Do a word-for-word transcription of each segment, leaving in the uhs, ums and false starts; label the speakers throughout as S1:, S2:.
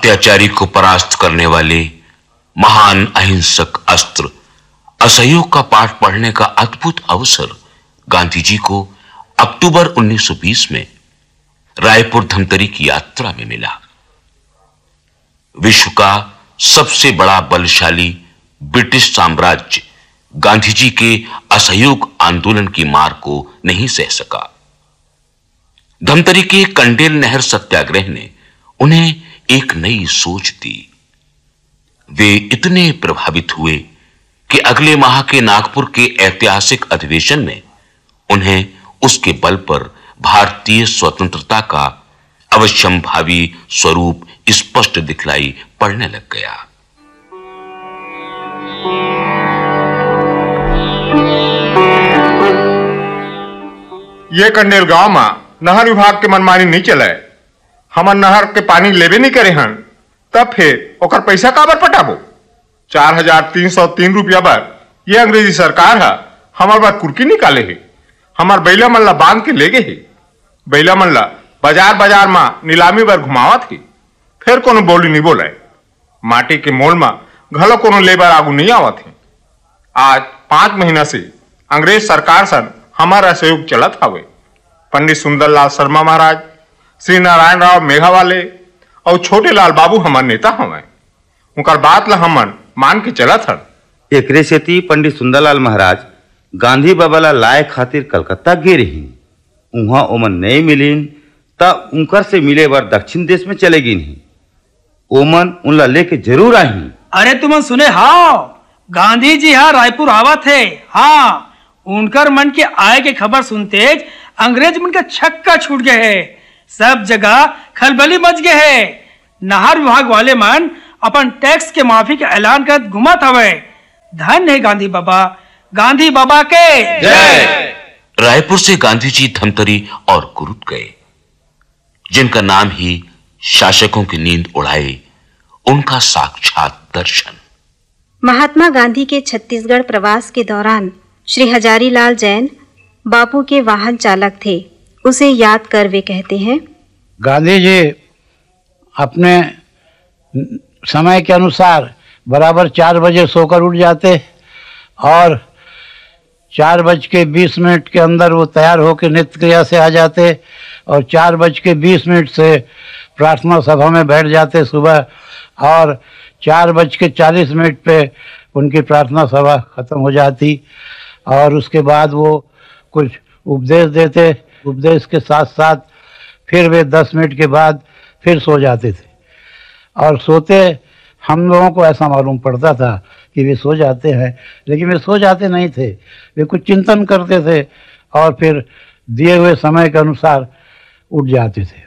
S1: अत्याचारी को परास्त करने वाले महान अहिंसक अस्त्र असहयोग का पाठ पढ़ने का अद्भुत अवसर गांधी जी को अक्टूबर उन्नीस सौ बीस में रायपुर धमतरी की यात्रा में मिला। विश्व का सबसे बड़ा बलशाली ब्रिटिश साम्राज्य गांधी जी के असहयोग आंदोलन की मार को नहीं सह सका। धमतरी के कंडेल नहर सत्याग्रह ने उन्हें एक नई सोच दी। वे इतने प्रभावित हुए कि अगले माह के नागपुर के ऐतिहासिक अधिवेशन में उन्हें उसके बल पर भारतीय स्वतंत्रता का अवश्यंभावी स्वरूप स्पष्ट दिखलाई पड़ने लग गया।
S2: ये कंडेल गांव में नहर विभाग के मनमानी नहीं चले। हमर नहर के पानी लेबे नहीं करे हन, तब फिर ओकर पैसा काबर पटाबो? चार हजार तीन सौ तीन रुपया बर ये अंग्रेजी सरकार है हमार बार कुर्की निकाले है। हमार बैला मन ला बांध के ले गए है। बैला मन ला बाजार बाजार में नीलामी बर घुमावत है। फिर कोनो बोली नहीं बोले। माटी के मोल में घलो कोनो लेबर आगू नहीं आवत है। आज पांच महीना से अंग्रेज सरकार सन हमारा सहयोग चलत हवे। पंडित सुंदरलाल शर्मा महाराज, श्री नारायण राव मेघावाले और छोटे लाल बाबू हमार नेता हवे। उनकर बात ला हमन मान के चलत हन।
S3: एकरे सेती पंडित सुंदरलाल महाराज गांधी बाबा ला लाए खातिर कलकत्ता गे रही। उहाँ ओमन नहीं मिलीन त उनकर से मिले बार दक्षिण देश में चले गिन ही। ओमन उनला लेके जरूर आई।
S4: अरे तुम सुने हाँ, गांधी जी हाँ रायपुर आवत है। हाँ, उनकर मन के आए के खबर सुनते अंग्रेज मन का छक्का छूट गए है। सब जगह खलबली मच गए है। नहर विभाग वाले मन अपन टैक्स के माफी का ऐलान कर घुमत हवे। धन्य है गांधी बाबा, गांधी बाबा के
S1: जय। रायपुर से गांधी जी धमतरी और कुरुद गए, जिनका नाम ही शासकों की नींद उड़ाए, उनका साक्षात दर्शन।
S5: महात्मा गांधी के छत्तीसगढ़ प्रवास के दौरान श्री हजारी लाल जैन बापू के वाहन चालक थे। उसे याद कर वे कहते हैं,
S6: गांधी जी अपने समय के अनुसार बराबर चार बजे सोकर उठ जाते और चार बज के बीस मिनट के अंदर वो तैयार होकर नित्य क्रिया से आ जाते और चार बज के बीस मिनट से प्रार्थना सभा में बैठ जाते सुबह, और चार बज के चालीस मिनट पे उनकी प्रार्थना सभा खत्म हो जाती और उसके बाद वो कुछ उपदेश देते। उपदेश के साथ साथ फिर वे दस मिनट के बाद फिर सो जाते थे और सोते हम लोगों को ऐसा मालूम पड़ता था कि वे सो जाते हैं, लेकिन वे सो जाते नहीं थे। वे कुछ चिंतन करते थे और फिर दिए हुए समय के अनुसार उठ जाते थे।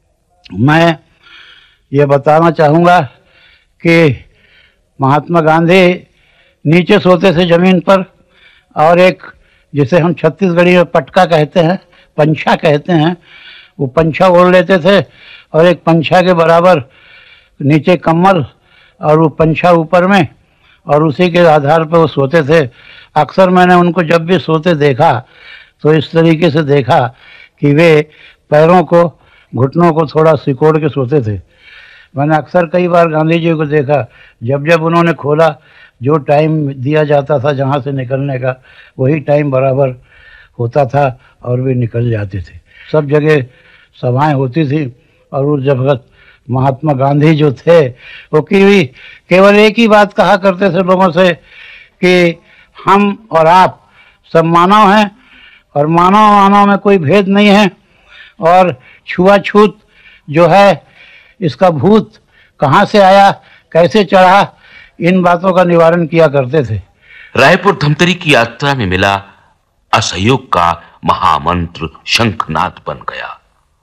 S6: मैं ये बताना चाहूँगा कि महात्मा गांधी नीचे सोते थे ज़मीन पर, और एक जिसे हम छत्तीसगढ़ी में पटका कहते हैं, पंछा कहते हैं, वो पंछा ओढ़ लेते थे और एक पंछा के बराबर नीचे कम्बल और वो पंछा ऊपर में, और उसी के आधार पर वो सोते थे। अक्सर मैंने उनको जब भी सोते देखा तो इस तरीके से देखा कि वे पैरों को, घुटनों को थोड़ा सिकोड़ के सोते थे। मैंने अक्सर कई बार गांधी जी को देखा, जब जब उन्होंने खोला, जो टाइम दिया जाता था जहाँ से निकलने का वही टाइम बराबर होता था और वे निकल जाते थे। सब जगह सभाएं होती थी और उस जगह महात्मा गांधी जो थे वो की केवल एक ही बात कहा करते थे लोगों से कि हम और आप सब मानव हैं और मानव मानव में कोई भेद नहीं है, और छुआछूत जो है इसका भूत कहाँ से आया, कैसे चढ़ा, इन बातों का निवारण किया करते थे।
S1: रायपुर धमतरी की यात्रा में मिला असहयोग का महामंत्र शंखनाद बन गया।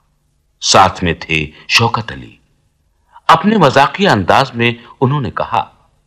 S1: साथ में थे शौकत अली। अपने मजाकिया अंदाज में उन्होंने कहा,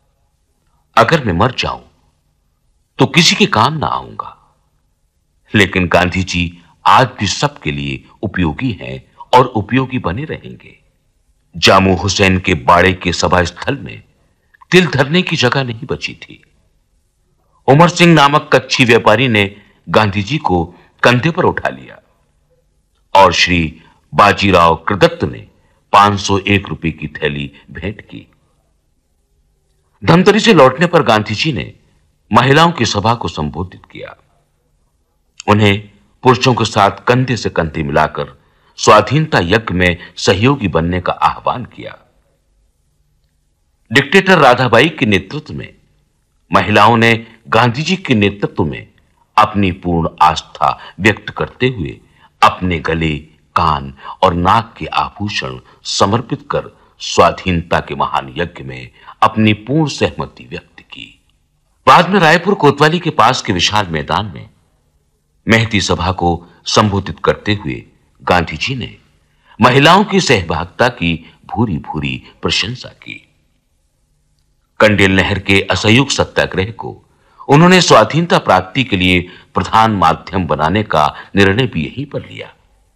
S1: अगर मैं मर जाऊं तो किसी के काम ना आऊंगा, लेकिन गांधी जी आज भी सबके लिए उपयोगी हैं और उपयोगी बने रहेंगे। जामू हुसैन के बाड़े के सभा स्थल में तिल धरने की जगह नहीं बची थी। उमर सिंह नामक कच्ची व्यापारी ने गांधी जी को कंधे पर उठा लिया और श्री बाजीराव कृदत्त ने पांच सौ एक रुपए की थैली भेंट की। धमतरी से लौटने पर गांधी जी ने महिलाओं की सभा को संबोधित किया। उन्हें पुरुषों के साथ कंधे से कंधे मिलाकर स्वाधीनता यज्ञ में सहयोगी बनने का आह्वान किया। डिक्टेटर राधाबाई के नेतृत्व में महिलाओं ने गांधी जी के नेतृत्व में अपनी पूर्ण आस्था व्यक्त करते हुए अपने गले, कान और नाक के आभूषण समर्पित कर स्वाधीनता के महान यज्ञ में अपनी पूर्ण सहमति व्यक्त की। बाद में रायपुर कोतवाली के पास के विशाल मैदान में मेहती सभा को संबोधित करते हुए गांधी जी ने महिलाओं की सहभागिता की भूरी भूरी प्रशंसा की। कंडेल नहर के असहयोग सत्याग्रह को उन्होंने स्वाधीनता प्राप्ति के लिए प्रधान माध्यम बनाने का निर्णय भी यहीं पर लिया।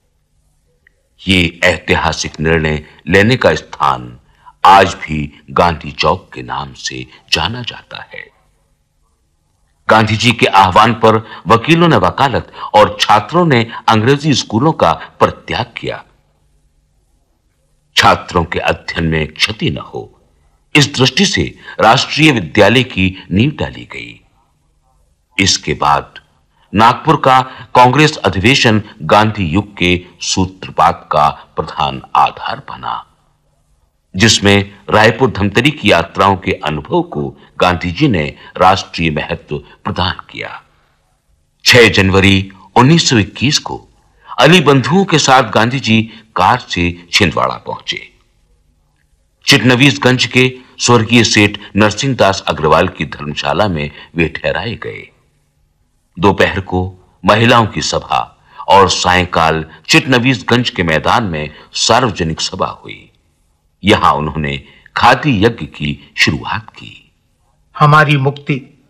S1: ये ऐतिहासिक निर्णय लेने का स्थान आज भी गांधी चौक के नाम से जाना जाता है। गांधी जी के आह्वान पर वकीलों ने वकालत और छात्रों ने अंग्रेजी स्कूलों का परित्याग किया। छात्रों के अध्ययन में क्षति न हो, इस दृष्टि से राष्ट्रीय विद्यालय की नींव डाली गई। इसके बाद नागपुर का कांग्रेस अधिवेशन गांधी युग के सूत्रपात का प्रधान आधार बना, जिसमें रायपुर धमतरी की यात्राओं के अनुभव को गांधी जी ने राष्ट्रीय महत्व प्रदान किया। छह जनवरी उन्नीस सौ इक्कीस को अली बंधुओं के साथ गांधी जी कार से छिंदवाड़ा पहुंचे। चिटनवीसगंज के स्वर्गीय सेठ नरसिंह दास अग्रवाल की धर्मशाला में वे ठहराए गए। दोपहर को महिलाओं की सभा और सायंकाल चिटनवीसगंज के मैदान में सार्वजनिक सभा हुई। यहां उन्होंने खादी यज्ञ की शुरुआत की।
S7: हमारी मुक्ति